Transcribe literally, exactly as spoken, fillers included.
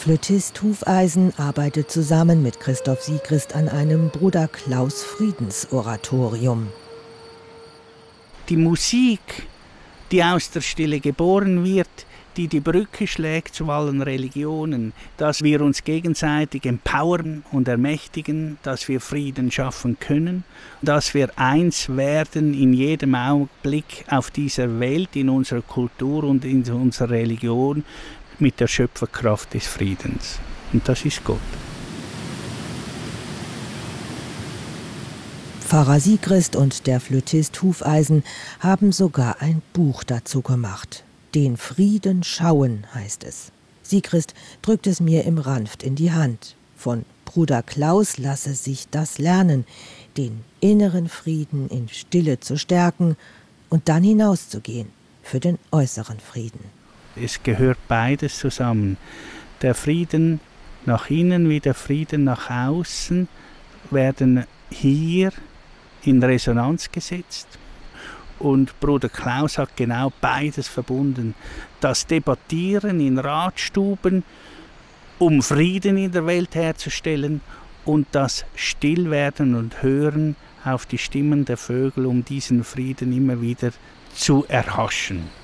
Flötist Hufeisen arbeitet zusammen mit Christoph Siegrist an einem Bruder Klaus Friedensoratorium. Die Musik, die aus der Stille geboren wird, die die Brücke schlägt zu allen Religionen, dass wir uns gegenseitig empowern und ermächtigen, dass wir Frieden schaffen können, dass wir eins werden in jedem Augenblick auf dieser Welt, in unserer Kultur und in unserer Religion mit der Schöpferkraft des Friedens. Und das ist Gott. Pfarrer Siegrist und der Flötist Hufeisen haben sogar ein Buch dazu gemacht. Den Frieden schauen heißt es. Siegrist drückt es mir im Ranft in die Hand. Von Bruder Klaus lasse sich das lernen, den inneren Frieden in Stille zu stärken und dann hinauszugehen für den äußeren Frieden. Es gehört beides zusammen. Der Frieden nach innen wie der Frieden nach außen werden hier in Resonanz gesetzt. Und Bruder Klaus hat genau beides verbunden. Das Debattieren in Ratstuben, um Frieden in der Welt herzustellen, und das Stillwerden und Hören auf die Stimmen der Vögel, um diesen Frieden immer wieder zu erhaschen.